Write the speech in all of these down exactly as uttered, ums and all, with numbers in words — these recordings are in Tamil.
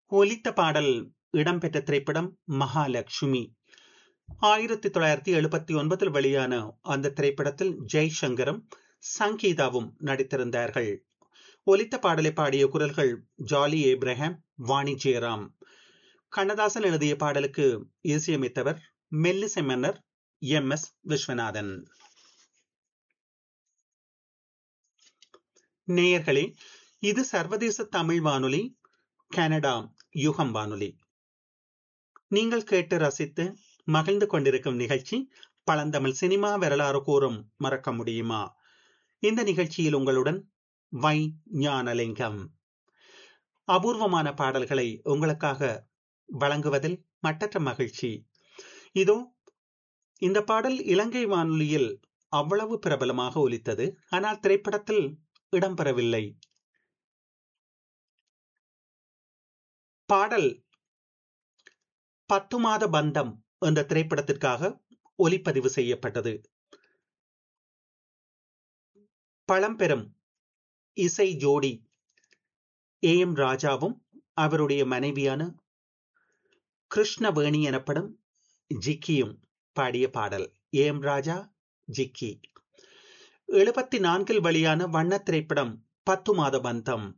ஒலித்த பாடல் இடம்பெற்ற திரைப்படம் மகாலட்சுமி. ஆயிரத்தி தொள்ளாயிரத்தி எழுபத்தி ஒன்பதில் வெளியான அந்த திரைப்படத்தில் ஜெய்சங்கரும் சங்கீதாவும் நடித்திருந்தார்கள். ஒலித்த பாடலை பாடிய குரல்கள் ஜாலி ஏப்ரஹாம், வாணி ஜெயராம். கண்ணதாசன் எழுதிய பாடலுக்கு இசையமைத்தவர் மெல்லிசை மன்னர் எம் எஸ் விஸ்வநாதன். நேயர்களே, இது சர்வதேச தமிழ் வானொலி, கனடா யுகம் வானொலி. நீங்கள் கேட்டு ரசித்து மகிழ்ந்து கொண்டிருக்கும் நிகழ்ச்சி பழந்தமிழ் சினிமா வரலாறு கூறும் மறக்க முடியுமா? இந்த நிகழ்ச்சியில் உங்களுடன் வை ஞானலிங்கம். அபூர்வமான பாடல்களை உங்களுக்காக வழங்குவதில் மட்டற்ற மகிழ்ச்சி. இதோ இந்த பாடல் இலங்கை வானொலியில் அவ்வளவு பிரபலமாக ஒலித்தது, ஆனால் திரைப்படத்தில் இடம்பெறவில்லை. பாடல் பத்து மாத பந்தம் என்ற திரைப்படத்திற்காக ஒலிப்பதிவு செய்யப்பட்டது. பழம்பெரும் இசை ஜோடி ஏ எம் ராஜாவும் அவருடைய மனைவியான கிருஷ்ணவேணி எனப்படும் ஜிக்கியும் பாடிய பாடல். ஏ எம் ராஜா, ஜிக்கி. எழுபத்தி நான்கில் வெளியான வண்ண திரைப்படம் பத்து மாத பந்தம்.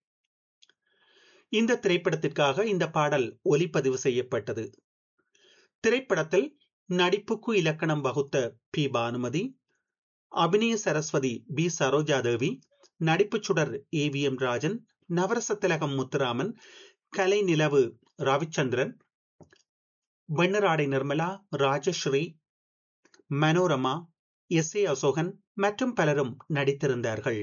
இந்த திரைப்படத்திற்காக இந்த பாடல் ஒலிப்பதிவு செய்யப்பட்டது. திரைப்படத்தில் நடிப்புக்கு இலக்கணம் வகுத்த பி பானுமதி, அபிநய சரஸ்வதி பி சரோஜாதேவி, நடிப்பு சுடர் ஏ வி எம் ராஜன், நவரச திலகம் முத்துராமன், கலை நிலவு ரவிச்சந்திரன், வெண்ணராடை நிர்மலா, ராஜஸ்ரீ, மனோரமா, எஸ் ஏ அசோகன் மற்றும் பலரும் நடித்திருந்தார்கள்.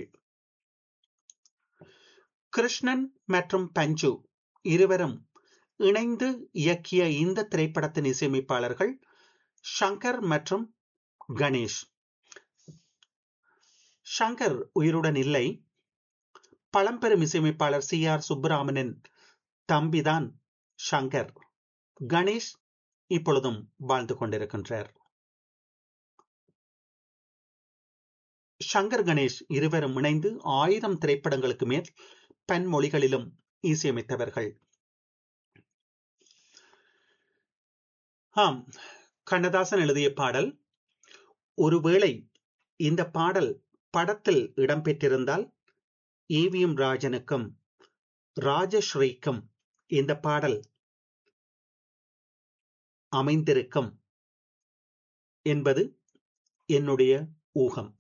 கிருஷ்ணன் மற்றும் பஞ்சு இருவரும் இணைந்து இயக்கிய இந்த திரைப்படத்தின் இசையமைப்பாளர்கள் சங்கர் மற்றும் கணேஷ். சங்கர் உயிருடன் இல்லை. பழம்பெரும் இசையமைப்பாளர் சி ஆர் சுப்பராமனின் தம்பிதான் சங்கர். கணேஷ் இப்பொழுதும் வாழ்ந்து கொண்டிருக்கின்றார். சங்கர் கணேஷ் இருவரும் இணைந்து ஆயிரம் திரைப்படங்களுக்கு மேல் பன்மொழிகளிலும் இசையமைத்தவர்கள். ஆம், கண்ணதாசன் எழுதிய பாடல். ஒருவேளை இந்த பாடல் படத்தில் இடம்பெற்றிருந்தால் ஏ வி எம் ராஜனுக்கும் ராஜஸ்ரீக்கும் இந்த பாடல் அமைந்திருக்கும் என்பது என்னுடைய ஊகம்.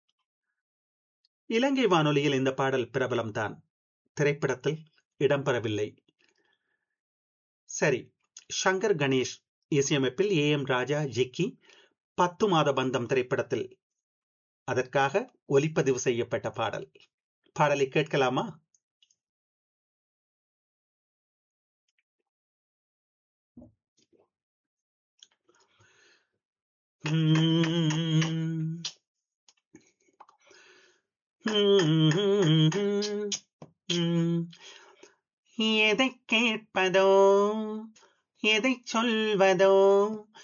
இலங்கை வானொலியில் இந்த பாடல் பிரபலம்தான், திரைப்படத்தில் இடம்பெறவில்லை. சரி, சங்கர் கணேஷ் இசையமைப்பில் ஏ எம் ராஜா, ஜிக்கி, பத்து மாத பந்தம் திரைப்படத்தில் அதற்காக ஒலிப்பதிவு செய்யப்பட்ட பாடல். பாடலை கேட்கலாமா? எதை கேட்பதோ, எதை சொல்வதோ,